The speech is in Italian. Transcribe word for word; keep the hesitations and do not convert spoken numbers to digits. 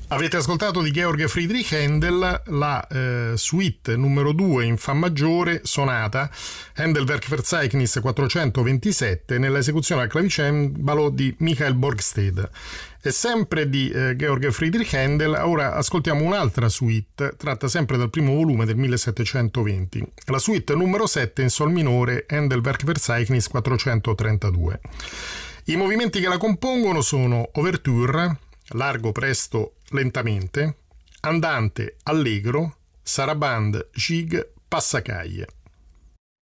Avete ascoltato di Georg Friedrich Händel la eh, suite numero due in fa maggiore, sonata Händel-Werkverzeichnis quattrocentoventisette, nella esecuzione al clavicembalo di Michael Borgstede. E sempre di eh, Georg Friedrich Händel, ora ascoltiamo un'altra suite, tratta sempre dal primo volume del millesettecentoventi, la suite numero sette in sol minore Händel-Werkverzeichnis quattrocentotrentadue. I movimenti che la compongono sono Ouverture, largo presto lentamente, andante allegro, sarabande, gigue, passacaglie.